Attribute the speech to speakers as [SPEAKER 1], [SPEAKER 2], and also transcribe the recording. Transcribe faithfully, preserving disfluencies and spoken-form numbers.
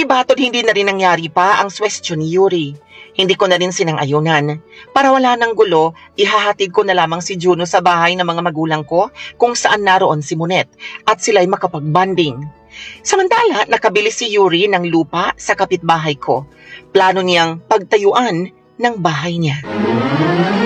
[SPEAKER 1] Ni Batod hindi na rin nangyari pa ang swestyon ni Yuri. Hindi ko na rin sinang-ayunan. Para wala ng gulo, ihahatid ko na lamang si Juno sa bahay ng mga magulang ko kung saan naroon si Monet at sila'y makapag-bonding. Samantala, nakabili si Yuri ng lupa sa kapitbahay ko. Plano niyang pagtayuan ng bahay niya.